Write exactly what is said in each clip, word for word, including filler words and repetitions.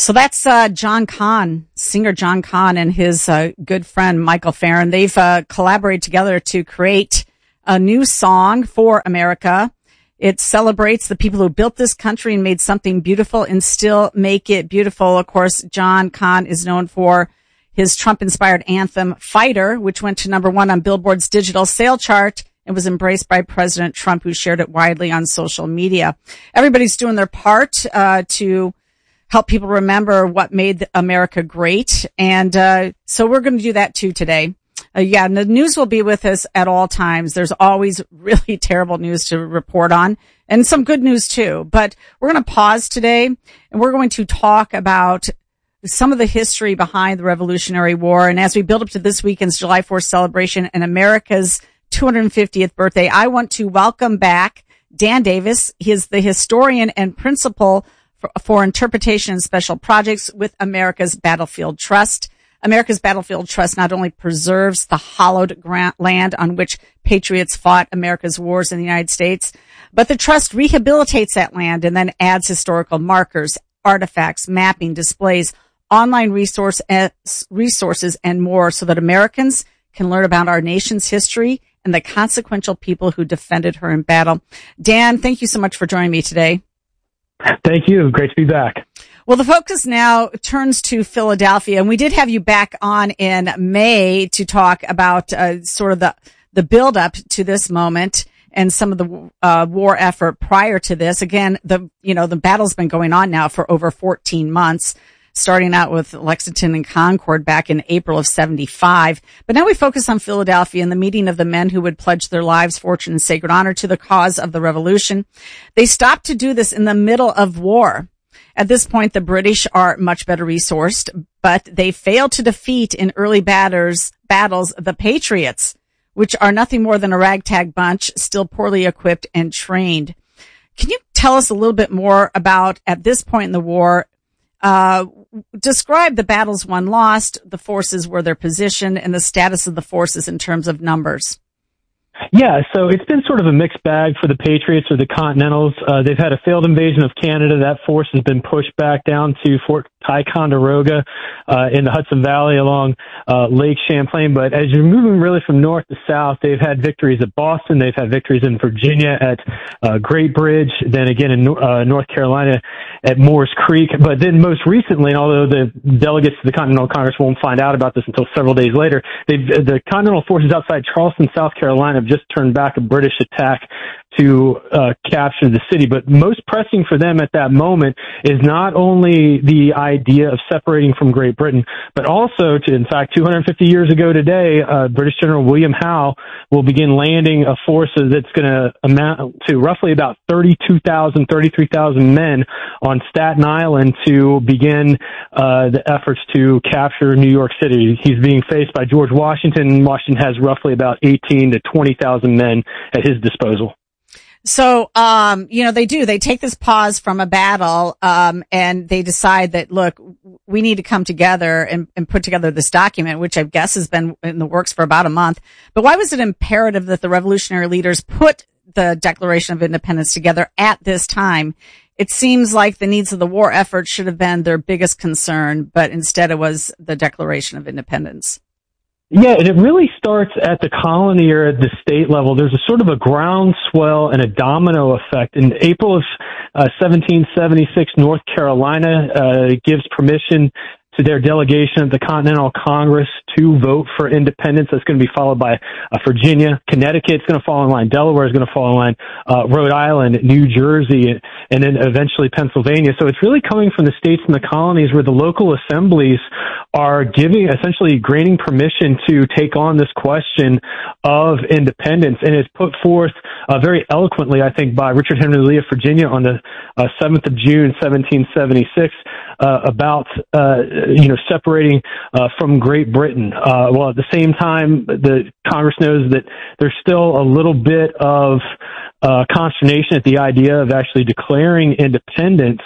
So that's uh, John Kahn, singer John Kahn, and his uh, good friend Michael Farren. They've uh, collaborated together to create a new song for America. It celebrates the people who built this country and made something beautiful and still make it beautiful. Of course, John Kahn is known for his Trump-inspired anthem, Fighter, which went to number one on Billboard's digital sale chart and was embraced by President Trump, who shared it widely on social media. Everybody's doing their part uh, to help people remember what made America great. And uh so we're going to do that too today. Uh, yeah, and the news will be with us at all times. There's always really terrible news to report on and some good news too. But we're going to pause today and we're going to talk about some of the history behind the Revolutionary War. And as we build up to this weekend's July fourth celebration and America's two hundred fiftieth birthday, I want to welcome back Dan Davis. He is the historian and principal for, for interpretation and special projects with America's Battlefield Trust. America's Battlefield Trust not only preserves the hallowed land on which patriots fought America's wars in the United States, but the trust rehabilitates that land and then adds historical markers, artifacts, mapping, displays, online resource, resources, and more so that Americans can learn about our nation's history and the consequential people who defended her in battle. Dan, thank you so much for joining me today. Thank you. Great to be back. Well, the focus now turns to Philadelphia, and we did have you back on in May to talk about uh, sort of the the build up to this moment and some of the uh, war effort prior to this. Again, the you know the battle's been going on now for over fourteen months, starting out with Lexington and Concord back in April of seventy-five. But now we focus on Philadelphia and the meeting of the men who would pledge their lives, fortune, and sacred honor to the cause of the revolution. They stopped to do this in the middle of war. At this point, the British are much better resourced, but they failed to defeat in early batters, battles the Patriots, which are nothing more than a ragtag bunch, still poorly equipped and trained. Can you tell us a little bit more about, at this point in the war, uh, describe the battles won lost, the forces where they're positioned, and the status of the forces in terms of numbers? Yeah, so it's been sort of a mixed bag for the Patriots or the Continentals. Uh, they've had a failed invasion of Canada. That force has been pushed back down to Fort Ticonderoga uh, in the Hudson Valley along uh, Lake Champlain. But as you're moving really from north to south, they've had victories at Boston. They've had victories in Virginia at uh, Great Bridge, then again in uh, North Carolina at Moores Creek. But then most recently, and although the delegates to the Continental Congress won't find out about this until several days later, they've, the Continental forces outside Charleston, South Carolina, have just turned back a British attack to uh, capture the city. But most pressing for them at that moment is not only the idea of separating from Great Britain, but also, to, in fact, two hundred fifty years ago today, uh, British General William Howe will begin landing a force that's going to amount to roughly about thirty-two thousand, thirty-three thousand men on Staten Island to begin uh, the efforts to capture New York City. He's being faced by George Washington. Washington has roughly about eighteen to twenty thousand men at his disposal. So, um, you know, they do, they take this pause from a battle, um, and they decide that, look, we need to come together and, and put together this document, which I guess has been in the works for about a month. But why was it imperative that the revolutionary leaders put the Declaration of Independence together at this time? It seems like the needs of the war effort should have been their biggest concern, but instead it was the Declaration of Independence. Yeah, and it really starts at the colony or at the state level. There's a sort of a groundswell and a domino effect. In April of uh, seventeen seventy-six, North Carolina uh, gives permission to their delegation of the Continental Congress to vote for independence. That's going to be followed by uh, Virginia, Connecticut's going to fall in line, Delaware is going to fall in line, uh, Rhode Island, New Jersey, and then eventually Pennsylvania. So it's really coming from the states and the colonies where the local assemblies are giving, essentially granting permission to take on this question of independence. And it's put forth uh, very eloquently, I think, by Richard Henry Lee of Virginia on the uh, seventh of June, seventeen seventy-six, uh, about, uh, you know, separating uh, from Great Britain. Uh, well, at the same time, the Congress knows that there's still a little bit of uh, consternation at the idea of actually declaring independence.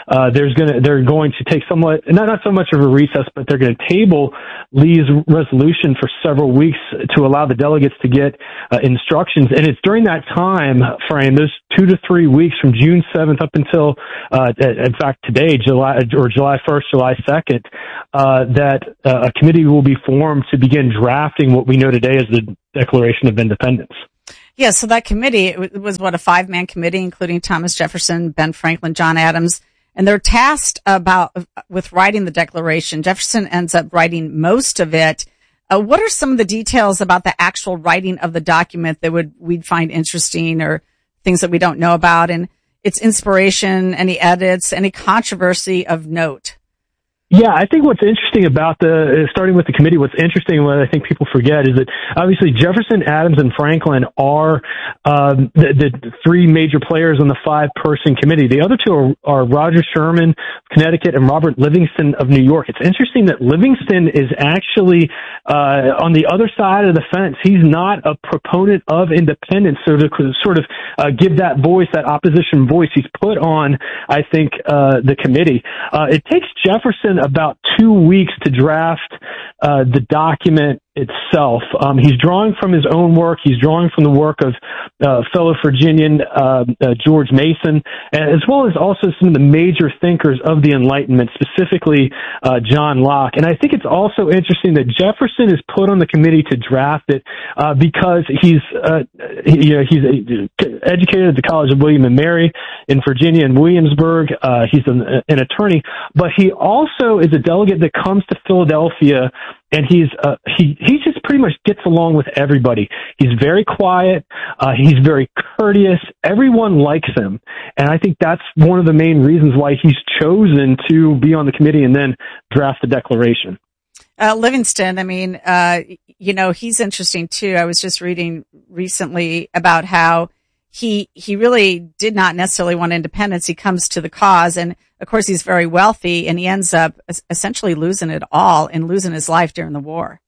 uh, there's going to they're going to take somewhat not not so much of a recess, but they're going to table Lee's resolution for several weeks to allow the delegates to get uh, instructions. And it's during that time frame, those two to three weeks from June seventh up until, uh, in fact, today, July or July first, July second, uh, that uh, a committee will be formed to begin drafting what we know today as the Declaration of Independence. Yeah, so that committee, it was what, a five-man committee, including Thomas Jefferson, Ben Franklin, John Adams, and they're tasked about with writing the Declaration. Jefferson ends up writing most of it. Uh, what are some of the details about the actual writing of the document that would we'd find interesting, or things that we don't know about, and its inspiration, any edits, any controversy of note? Yeah, I think what's interesting about the, starting with the committee, what's interesting, what I think people forget is that obviously Jefferson, Adams, and Franklin are um, the, the three major players on the five-person committee. The other two are, are Roger Sherman, Connecticut, and Robert Livingston of New York. It's interesting that Livingston is actually uh, on the other side of the fence. He's not a proponent of independence, so to sort of uh, give that voice, that opposition voice, he's put on, I think, uh, the committee. Uh, it takes Jefferson about two weeks to draft uh, the document itself. Um, he's drawing from his own work. He's drawing from the work of uh, fellow Virginian uh, uh, George Mason, as well as also some of the major thinkers of the Enlightenment, specifically uh, John Locke. And I think it's also interesting that Jefferson is put on the committee to draft it uh, because he's uh, he, you know, he's educated at the College of William and Mary in Virginia and Williamsburg. Uh, he's an, an attorney, but he also is a delegate that comes to Philadelphia. And he's, uh, he, he just pretty much gets along with everybody. He's very quiet. Uh, he's very courteous. Everyone likes him. And I think that's one of the main reasons why he's chosen to be on the committee and then draft the Declaration. Uh, Livingston, I mean, uh, you know, he's interesting too. I was just reading recently about how he, he really did not necessarily want independence. He comes to the cause, and of course he's very wealthy, and he ends up essentially losing it all and losing his life during the war.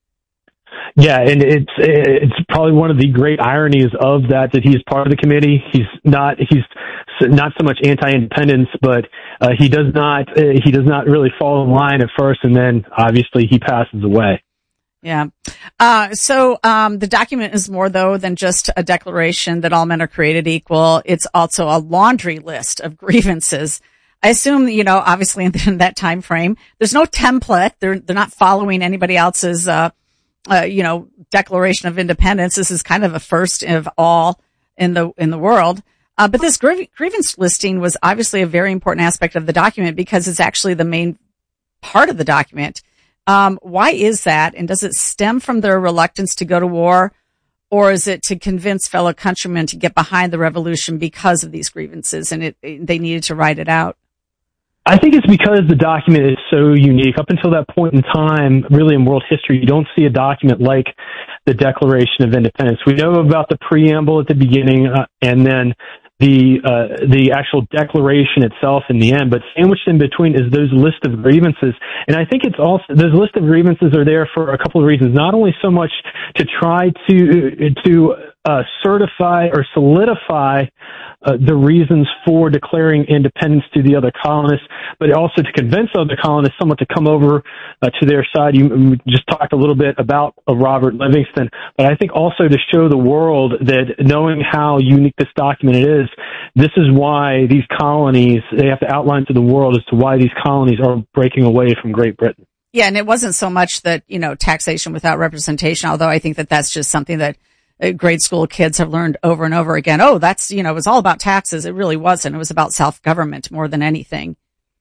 Yeah, and it's it's probably one of the great ironies of that that he's part of the committee. He's not he's not so much anti-independence, but uh, he does not uh, he does not really fall in line at first, and then obviously he passes away. Yeah. Uh, so, um, the document is more, though, than just a declaration that all men are created equal. It's also a laundry list of grievances. I assume, you know, obviously in, in that time frame, there's no template. They're, they're not following anybody else's, uh, uh, you know, Declaration of Independence. This is kind of a first of all in the, in the world. Uh, but this gr- grievance listing was obviously a very important aspect of the document because it's actually the main part of the document. Um, why is that? And does it stem from their reluctance to go to war, or is it to convince fellow countrymen to get behind the revolution because of these grievances and it, it, they needed to write it out? I think it's because the document is so unique. Up until that point in time, really in world history, you don't see a document like the Declaration of Independence. We know about the preamble at the beginning, uh, and then the uh, the actual declaration itself in the end, but sandwiched in between is those list of grievances. And I think it's also, those list of grievances are there for a couple of reasons, not only so much to try to to uh, certify or solidify uh, the reasons for declaring independence to the other colonists, but also to convince other colonists somewhat to come over uh, to their side. You we just talked a little bit about uh, Robert Livingston, but I think also to show the world that knowing how unique this document is, this is why these colonies, they have to outline to the world as to why these colonies are breaking away from Great Britain. Yeah, and it wasn't so much that, you know, taxation without representation, although I think that that's just something that uh, grade school kids have learned over and over again. Oh, that's, you know, it was all about taxes. It really wasn't. It was about self-government more than anything.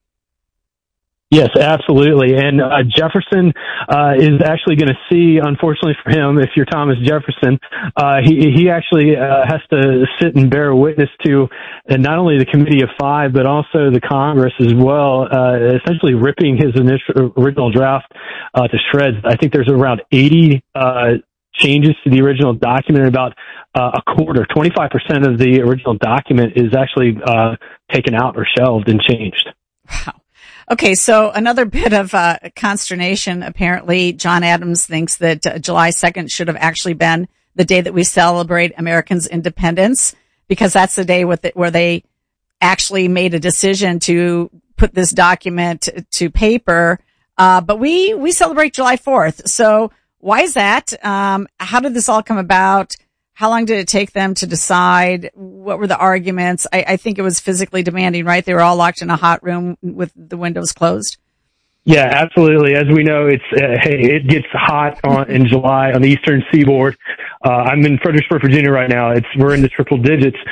Yes, absolutely. And uh, Jefferson uh, is actually going to see, unfortunately for him, if you're Thomas Jefferson, uh, he he actually uh, has to sit and bear witness to uh, not only the Committee of Five, but also the Congress as well, uh, essentially ripping his initial original draft uh, to shreds. I think there's around eighty uh, changes to the original document, and about uh, a quarter, twenty-five percent of the original document is actually uh, taken out or shelved and changed. Wow. Okay, so another bit of uh, consternation. Apparently, John Adams thinks that uh, July second should have actually been the day that we celebrate Americans' independence, because that's the day with it, where they actually made a decision to put this document to paper. Uh, but we, we celebrate July fourth. So why is that? Um, how did this all come about? How long did it take them to decide? What were the arguments? I, I think it was physically demanding, right? They were all locked in a hot room with the windows closed. Yeah, absolutely. As we know, it's uh, hey, it gets hot on in July on the eastern seaboard. Uh, I'm in Fredericksburg, Virginia right now. It's we're in the triple digits.